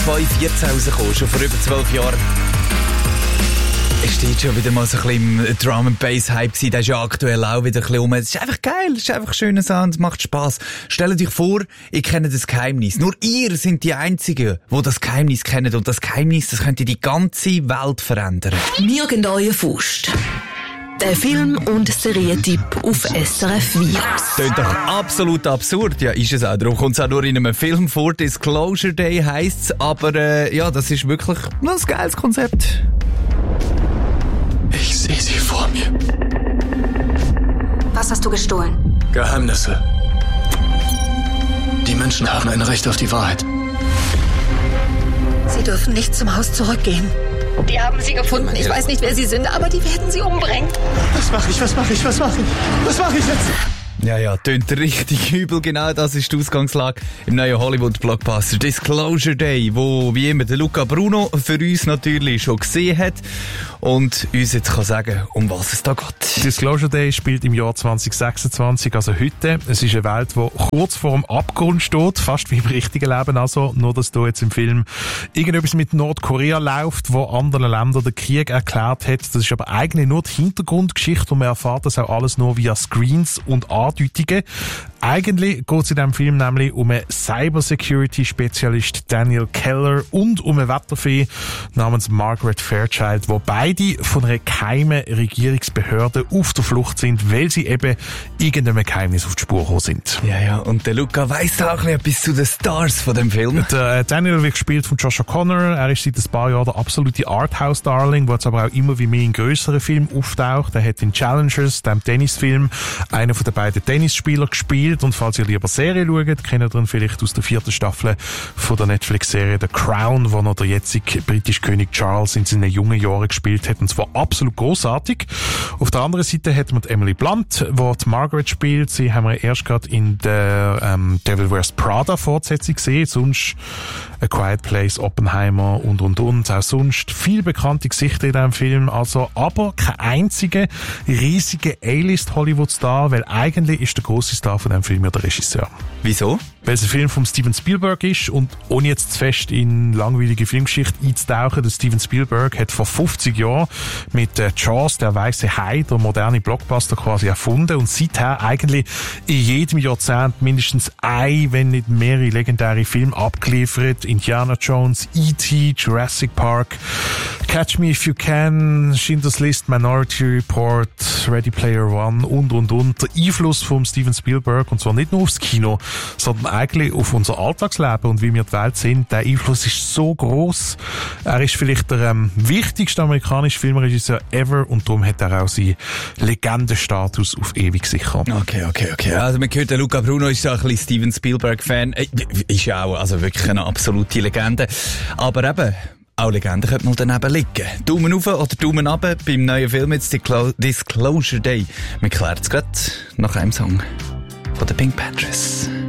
2014 rausgekommen, schon vor über 12 Jahren. Es steht schon wieder mal so ein bisschen im Drum and Bass Hype gewesen. Der ist ja aktuell auch wieder ein bisschen rum. Es ist einfach geil, es ist einfach schöner Sound, es macht Spass. Stellt euch vor, ihr kennt das Geheimnis. Nur ihr sind die Einzigen, die das Geheimnis kennen. Und das Geheimnis, das könnte die ganze Welt verändern. Jürgen Neue Faust. Der Film- und Serientipp auf SRF Virus. Klingt doch absolut absurd. Ja, ist es auch. Darum kommt es auch nur in einem Film vor. Disclosure Day heisst's. Aber ja, das ist wirklich ein geiles Konzept. Ich sehe sie vor mir. Was hast du gestohlen? Geheimnisse. Die Menschen haben ein Recht auf die Wahrheit. Sie dürfen nicht zum Haus zurückgehen. Die haben sie gefunden. Ich weiß nicht, wer sie sind, aber die werden sie umbringen. Was mache ich jetzt? Ja, tönt richtig übel. Genau das ist die Ausgangslage im neuen Hollywood-Blockbuster Disclosure Day, wo wie immer der Luca Bruno für uns natürlich schon gesehen hat und uns jetzt kann sagen, um was es da geht. Disclosure Day spielt im Jahr 2026, also heute. Es ist eine Welt, die kurz vor dem Abgrund steht, fast wie im richtigen Leben also, nur dass da jetzt im Film irgendetwas mit Nordkorea läuft, wo anderen Ländern den Krieg erklärt hat. Das ist aber eigentlich nur die Hintergrundgeschichte und man erfährt das auch alles nur via Screens und Andeutungen. Eigentlich geht es in diesem Film nämlich um einen Cybersecurity-Spezialist Daniel Keller und um eine Wetterfee namens Margaret Fairchild, wo beide von einer geheimen Regierungsbehörde auf der Flucht sind, weil sie eben irgendeinem Geheimnis auf die Spur gekommen sind. Ja, und der Luca weiss auch etwas zu den Stars von dem Film. Der Daniel wird gespielt von Josh O'Connor. Er ist seit ein paar Jahren der absolute Arthouse-Darling, der jetzt aber auch immer wie mehr in grösseren Filmen auftaucht. Er hat in Challengers, dem Tennisfilm, einen von den beiden Tennisspieler gespielt. Und falls ihr lieber Serie schaut, kennt ihr ihn vielleicht aus der 4. Staffel von der Netflix-Serie The Crown, wo noch der jetzige britische König Charles in seinen jungen Jahren gespielt hat. Und zwar absolut großartig. Auf der anderen Seite hat man Emily Blunt, die Margaret spielt. Sie haben wir erst gerade in der Devil Wears Prada Fortsetzung gesehen. Sonst A Quiet Place, Oppenheimer und. Auch sonst viel bekannte Gesichter in diesem Film. Also, aber kein einziger riesiger A-List-Hollywood-Star, weil eigentlich ist der grosse Star von diesem Film ja der Regisseur. Wieso? Weil es ein Film von Steven Spielberg ist und ohne jetzt zu fest in langweilige Filmgeschichte einzutauchen, der Steven Spielberg hat vor 50 Jahren mit Jaws, der weiße Hai, der moderne Blockbuster quasi erfunden und seither eigentlich in jedem Jahrzehnt mindestens wenn nicht mehrere legendäre Filme abgeliefert. Indiana Jones, E.T., Jurassic Park, Catch Me If You Can, Schindler's List, Minority Report, Ready Player One und. Der Einfluss von Steven Spielberg, und zwar nicht nur aufs Kino, sondern eigentlich auf unser Alltagsleben und wie wir die Welt sehen, der Einfluss ist so gross. Er ist vielleicht der wichtigste amerikanische Filmregisseur ever und darum hat er auch seinen Legendenstatus auf ewig sicher. Okay. Also man hört, der Luca Bruno ist ja ein bisschen Steven Spielberg-Fan. Ist ja auch also wirklich eine absolute Legende. Aber eben, auch Legenden könnte man daneben liegen. Daumen auf oder Daumen runter beim neuen Film jetzt Disclosure Day. Wir klären es gerade nach einem Song von den Pink Panthers.